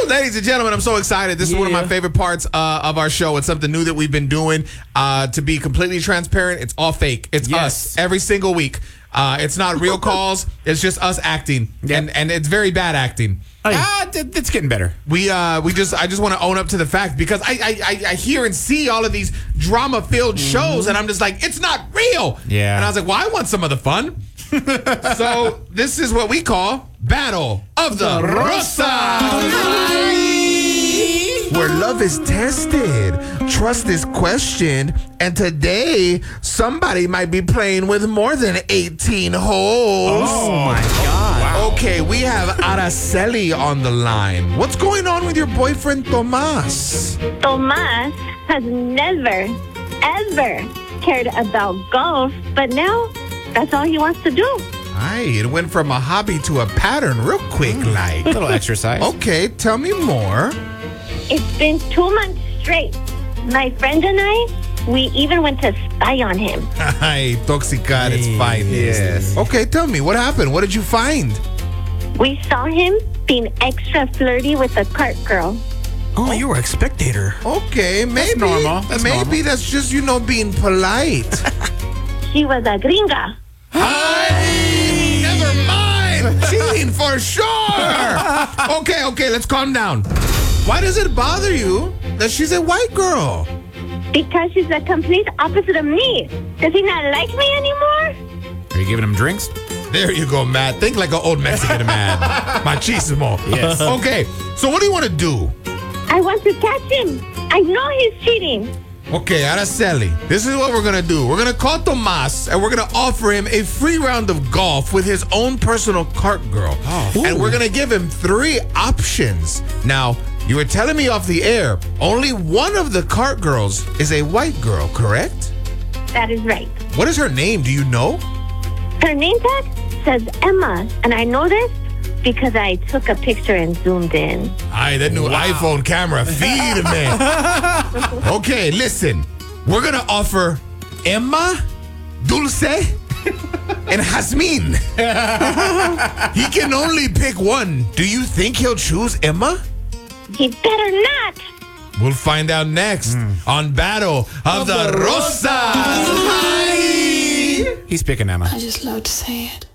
Ladies and gentlemen, I'm so excited. This is one of my favorite parts of our show. It's something new that we've been doing. To be completely transparent, it's all fake. It's us every single week. It's not real calls. It's just us acting, and it's very bad acting. It's getting better. I just want to own up to the fact, because I hear and see all of these drama-filled shows, and I'm just like, it's not real. Yeah. And I was like, well, I want some of the fun. So this is what we call Battle of the Rosas, where love is tested, trust is questioned, and today somebody might be playing with more than 18 holes. Oh my God. Wow. Okay, we have Araceli on the line. What's going on with your boyfriend, Tomas? Tomas has never, ever cared about golf, but now that's all he wants to do. It went from a hobby to a pattern real quick, like. A little exercise. Okay, tell me more. It's been 2 months straight. My friend and I, we even went to spy on him. Ay, toxicar, it's fine. Yes. Okay, tell me, what happened? What did you find? We saw him being extra flirty with a cart girl. Oh, you were a spectator. Okay, maybe. normal. That's maybe normal. that's just, being polite. She was a gringa. Ay, never mind. Cheating for sure. Okay, let's calm down. Why does it bother you that she's a white girl? Because she's the complete opposite of me. Does he not like me anymore? Are you giving him drinks? There you go, Matt. Think like an old Mexican man. Machismo. Yes. Okay, so what do you want to do? I want to catch him. I know he's cheating. Okay, Araceli, this is what we're going to do. We're going to call Tomas, and we're going to offer him a free round of golf with his own personal cart girl. And we're going to give him 3 options. Now, you were telling me off the air, only one of the cart girls is a white girl, correct? That is right. What is her name? Do you know? Her name tag says Emma, and I know this because I took a picture and zoomed in. Aye, that new iPhone camera. Feed me. Okay, listen. We're going to offer Emma, Dulce, and Jasmine. He can only pick one. Do you think he'll choose Emma? He better not. We'll find out next on Battle of the Rosas. He's picking Emma. I just love to say it.